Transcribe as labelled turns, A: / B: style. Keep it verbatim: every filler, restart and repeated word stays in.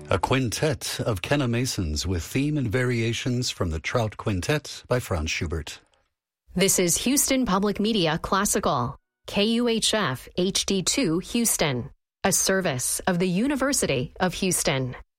A: A quintet of Kenna Masons with theme and variations from the Trout Quintet by Franz Schubert.
B: This is Houston Public Media Classical, K U H F H D two Houston, a service of the University of Houston.